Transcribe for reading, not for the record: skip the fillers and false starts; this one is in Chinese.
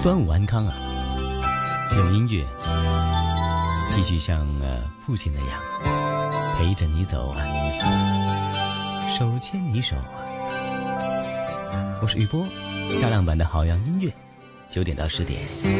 端午安康啊，用音乐继续像父亲那样陪着你走啊，手牵你手啊。我是雨波，下亮版的好样音乐，9点到10点。